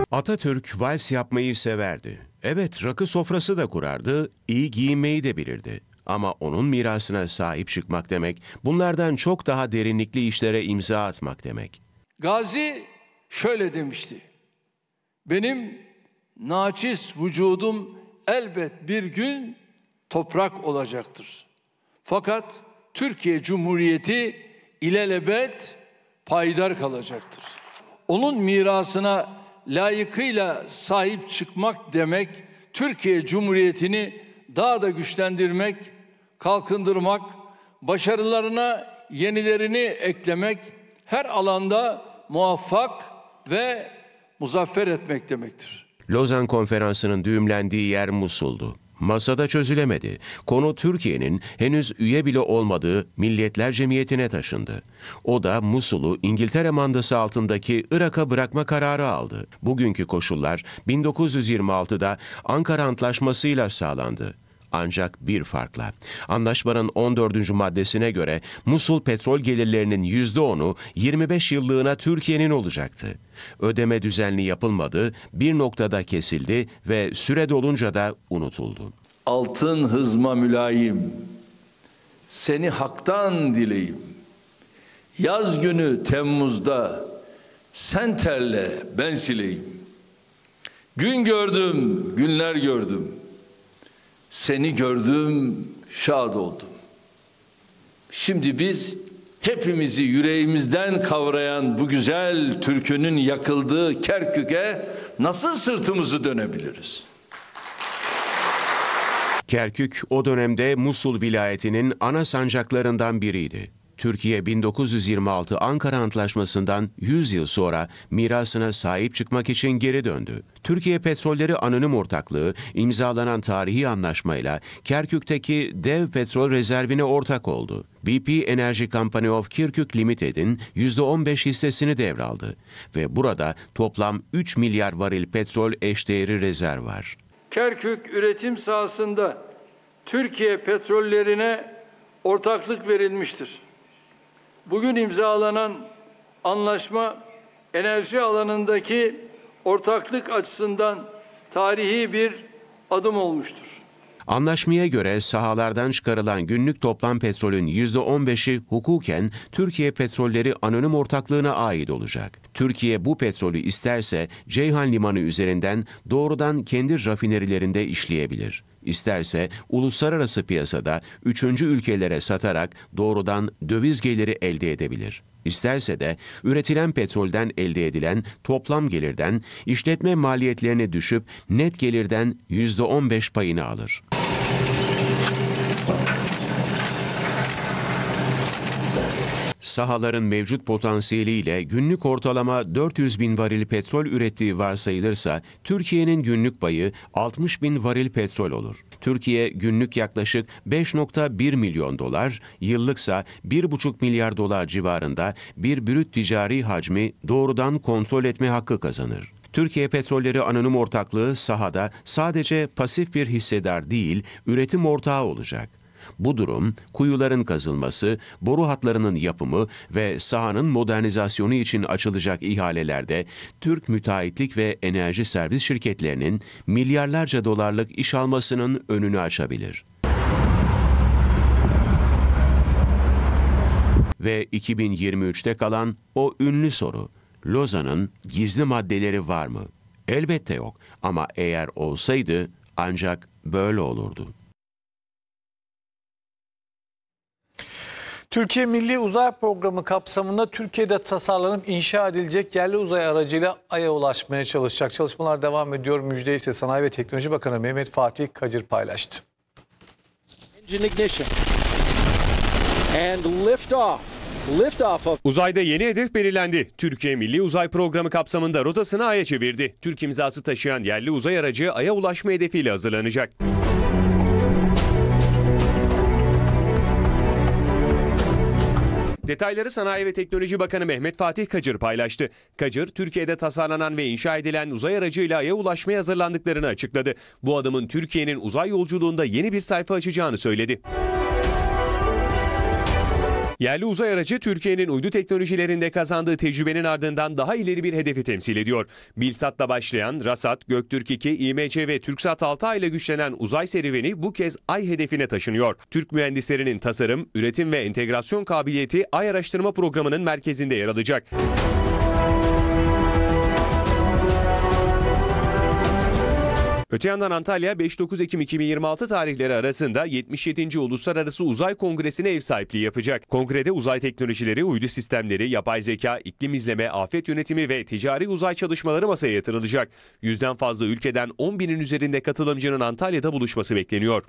Atatürk vals yapmayı severdi. Evet, rakı sofrası da kurardı, iyi giyinmeyi de bilirdi. Ama onun mirasına sahip çıkmak demek, bunlardan çok daha derinlikli işlere imza atmak demek. Gazi şöyle demişti: benim naçiz vücudum elbet bir gün toprak olacaktır. Fakat Türkiye Cumhuriyeti ilelebet payidar kalacaktır. Onun mirasına layıkıyla sahip çıkmak demek, Türkiye Cumhuriyeti'ni daha da güçlendirmek, kalkındırmak, başarılarına yenilerini eklemek, her alanda muvaffak ve muzaffer etmek demektir. Lozan Konferansı'nın düğümlendiği yer Musul'du. Masada çözülemedi. Konu Türkiye'nin henüz üye bile olmadığı Milletler Cemiyeti'ne taşındı. O da Musul'u İngiltere mandası altındaki Irak'a bırakma kararı aldı. Bugünkü koşullar 1926'da Ankara Antlaşması'yla sağlandı. Ancak bir farkla. Anlaşmanın 14. maddesine göre Musul petrol gelirlerinin %10'u 25 yıllığına Türkiye'nin olacaktı. Ödeme düzenli yapılmadı, bir noktada kesildi ve süre dolunca da unutuldu. Altın hızma mülayim, seni haktan dileyim. Yaz günü Temmuz'da sen terle ben sileyim. Gün gördüm, günler gördüm. Seni gördüm, şad oldum. Şimdi biz hepimizi yüreğimizden kavrayan bu güzel türkünün yakıldığı Kerkük'e nasıl sırtımızı dönebiliriz? Kerkük o dönemde Musul vilayetinin ana sancaklarından biriydi. Türkiye 1926 Ankara Antlaşması'ndan 100 yıl sonra mirasına sahip çıkmak için geri döndü. Türkiye Petrolleri Anonim Ortaklığı imzalanan tarihi anlaşmayla Kerkük'teki dev petrol rezervine ortak oldu. BP Energy Company of Kirkuk Limited'in %15 hissesini devraldı ve burada toplam 3 milyar varil petrol eşdeğeri rezerv var. Kerkük üretim sahasında Türkiye petrollerine ortaklık verilmiştir. Bugün imzalanan anlaşma enerji alanındaki ortaklık açısından tarihi bir adım olmuştur. Anlaşmaya göre sahalardan çıkarılan günlük toplam petrolün %15'i hukuken Türkiye Petrolleri Anonim Ortaklığı'na ait olacak. Türkiye bu petrolü isterse Ceyhan Limanı üzerinden doğrudan kendi rafinerilerinde işleyebilir. İsterse uluslararası piyasada 3. ülkelere satarak doğrudan döviz geliri elde edebilir. İsterse de üretilen petrolden elde edilen toplam gelirden işletme maliyetlerini düşüp net gelirden %15 payını alır. Sahaların mevcut potansiyeliyle günlük ortalama 400 bin varil petrol ürettiği varsayılırsa Türkiye'nin günlük payı 60 bin varil petrol olur. Türkiye günlük yaklaşık 5,1 milyon dolar, yıllıksa 1,5 milyar dolar civarında bir brüt ticari hacmi doğrudan kontrol etme hakkı kazanır. Türkiye Petrolleri Anonim Ortaklığı sahada sadece pasif bir hissedar değil, üretim ortağı olacak. Bu durum, kuyuların kazılması, boru hatlarının yapımı ve sahanın modernizasyonu için açılacak ihalelerde Türk müteahhitlik ve enerji servis şirketlerinin milyarlarca dolarlık iş almasının önünü açabilir. Ve 2023'te kalan o ünlü soru, Lozan'ın gizli maddeleri var mı? Elbette yok ama eğer olsaydı ancak böyle olurdu. Türkiye Milli Uzay Programı kapsamında Türkiye'de tasarlanıp inşa edilecek yerli uzay aracıyla Ay'a ulaşmaya çalışacak. Çalışmalar devam ediyor. Müjdeyi ise Sanayi ve Teknoloji Bakanı Mehmet Fatih Kacır paylaştı. Uzayda yeni hedef belirlendi. Türkiye Milli Uzay Programı kapsamında rotasını Ay'a çevirdi. Türk imzası taşıyan yerli uzay aracı Ay'a ulaşma hedefiyle hazırlanacak. Detayları Sanayi ve Teknoloji Bakanı Mehmet Fatih Kacır paylaştı. Kacır, Türkiye'de tasarlanan ve inşa edilen uzay aracıyla Ay'a ulaşmaya hazırlandıklarını açıkladı. Bu adımın Türkiye'nin uzay yolculuğunda yeni bir sayfa açacağını söyledi. Yerli uzay aracı Türkiye'nin uydu teknolojilerinde kazandığı tecrübenin ardından daha ileri bir hedefi temsil ediyor. Bilsat'la başlayan Rasat, Göktürk 2, İMC ve Türksat 6A ile güçlenen uzay serüveni bu kez Ay hedefine taşınıyor. Türk mühendislerinin tasarım, üretim ve entegrasyon kabiliyeti Ay araştırma programının merkezinde yer alacak. Öte yandan Antalya 5-9 Ekim 2026 tarihleri arasında 77. Uluslararası Uzay Kongresi'ne ev sahipliği yapacak. Kongrede uzay teknolojileri, uydu sistemleri, yapay zeka, iklim izleme, afet yönetimi ve ticari uzay çalışmaları masaya yatırılacak. 100'den fazla ülkeden 10.000'in üzerinde katılımcının Antalya'da buluşması bekleniyor.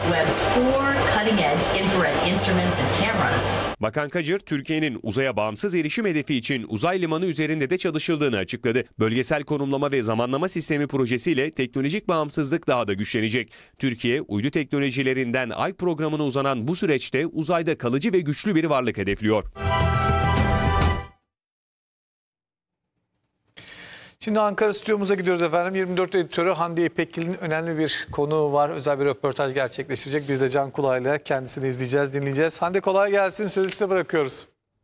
Bakan Kacır, Türkiye'nin uzaya bağımsız erişim hedefi için uzay limanı üzerinde de çalışıldığını açıkladı. Bölgesel konumlama ve zamanlama sistemi projesiyle teknolojik bağımsızlık daha da güçlenecek. Türkiye, uydu teknolojilerinden Ay programına uzanan bu süreçte uzayda kalıcı ve güçlü bir varlık hedefliyor. Şimdi Ankara stüdyomuza gidiyoruz efendim. 24 editörü Hande İpekgil'in önemli bir konuğu var. Özel bir röportaj gerçekleştirecek. Biz de can kulağıyla kendisini izleyeceğiz, dinleyeceğiz. Hande kolay gelsin. Sözü size bırakıyoruz.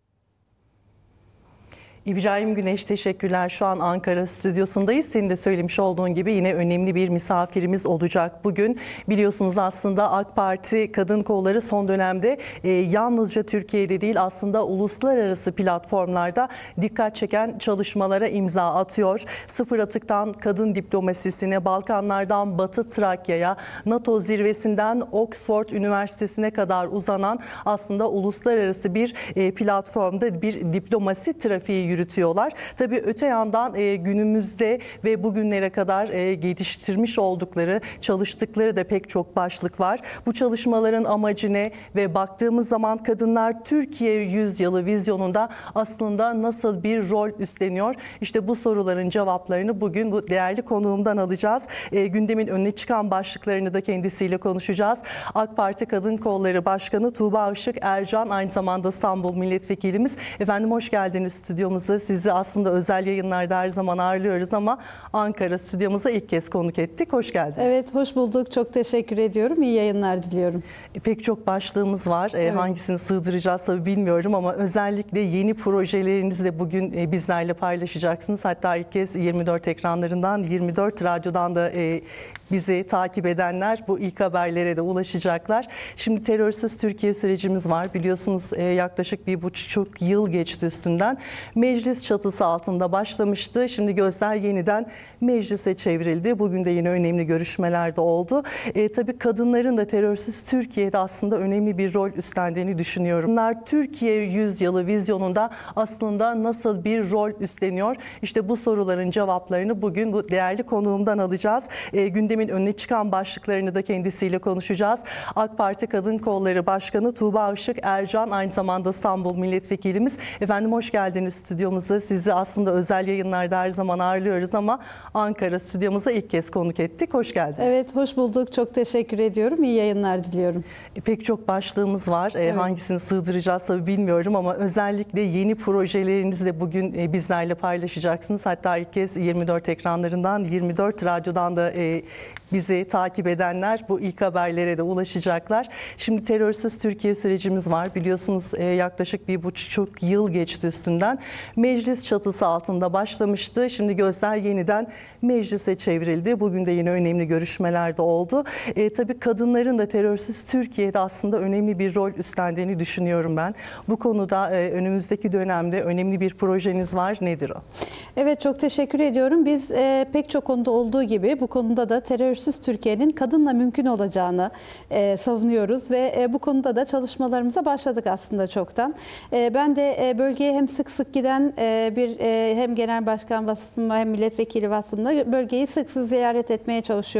İbrahim Güneş teşekkürler. Şu an Ankara stüdyosundayız. Senin de söylemiş olduğun gibi yine önemli bir misafirimiz olacak bugün. Biliyorsunuz aslında AK Parti Kadın Kolları son dönemde yalnızca Türkiye'de değil aslında uluslararası platformlarda dikkat çeken çalışmalara imza atıyor. Sıfır atıktan kadın diplomasisine, Balkanlardan Batı Trakya'ya, NATO zirvesinden Oxford Üniversitesi'ne kadar uzanan aslında uluslararası bir platformda bir diplomasi trafiği yürütüyorlar. Tabii öte yandan günümüzde ve bugünlere kadar geliştirmiş oldukları, çalıştıkları da pek çok başlık var. Bu çalışmaların amacı ne ve baktığımız zaman kadınlar Türkiye yüzyılı vizyonunda aslında nasıl bir rol üstleniyor? İşte bu soruların cevaplarını bugün bu değerli konuğumdan alacağız. Gündemin önüne çıkan başlıklarını da kendisiyle konuşacağız. AK Parti Kadın Kolları Başkanı Tuğba Işık Ercan, aynı zamanda İstanbul Milletvekilimiz. Efendim hoş geldiniz stüdyomuza. Sizi aslında özel yayınlarda her zaman ağırlıyoruz ama Ankara stüdyomuza ilk kez konuk ettik. Hoş geldiniz. Evet, hoş bulduk. Çok teşekkür ediyorum. İyi yayınlar diliyorum. Pek çok başlığımız var. Evet. Hangisini sığdıracağız tabii bilmiyorum ama özellikle yeni projelerinizi de bugün bizlerle paylaşacaksınız. Hatta ilk kez 24 ekranlarından, 24 radyodan da bizi takip edenler bu ilk haberlere de ulaşacaklar. Şimdi terörsüz Türkiye sürecimiz var. Biliyorsunuz yaklaşık 1,5 yıl geçti üstünden. Meclis çatısı altında başlamıştı. Şimdi gözler yeniden meclise çevrildi. Bugün de yine önemli görüşmeler de oldu. Tabii kadınların da terörsüz Türkiye'de aslında önemli bir rol üstlendiğini düşünüyorum. Bunlar Türkiye yüzyılı vizyonunda aslında nasıl bir rol üstleniyor? İşte bu soruların cevaplarını bugün bu değerli konuğumdan alacağız. Gündemin önüne çıkan başlıklarını da kendisiyle konuşacağız. AK Parti Kadın Kolları Başkanı Tuğba Işık Ercan, aynı zamanda İstanbul Milletvekilimiz. Efendim hoş geldiniz stüdyomuza. Sizi aslında özel yayınlarda her zaman ağırlıyoruz ama Ankara stüdyomuza ilk kez konuk ettik. Hoş geldiniz. Evet, hoş bulduk. Çok teşekkür ediyorum. İyi yayınlar diliyorum. Pek çok başlığımız var. Evet. Hangisini sığdıracağız tabii bilmiyorum ama özellikle yeni projelerinizi de bugün bizlerle paylaşacaksınız. Hatta ilk kez 24 ekranlarından, 24 radyodan da bizi takip edenler bu ilk haberlere de ulaşacaklar. Şimdi terörsüz Türkiye sürecimiz var. Biliyorsunuz yaklaşık 1,5 yıl geçti üstünden. Meclis çatısı altında başlamıştı. Şimdi gözler yeniden meclise çevrildi. Bugün de yine önemli görüşmeler de oldu. Tabii kadınların da terörsüz Türkiye'de aslında önemli bir rol üstlendiğini düşünüyorum ben. Bu konuda önümüzdeki dönemde önemli bir projeniz var. Nedir o? Evet, çok teşekkür ediyorum. Biz pek çok konuda olduğu gibi bu konuda da terörsüz Türkiye'nin kadınla mümkün olacağını savunuyoruz ve bu konuda da çalışmalarımıza başladık aslında çoktan. Ben de bölgeye hem sık sık giden bir hem genel başkan vasfımla hem milletvekili vasfımla bölgeyi sık sık ziyaret etmeye çalışıyorum.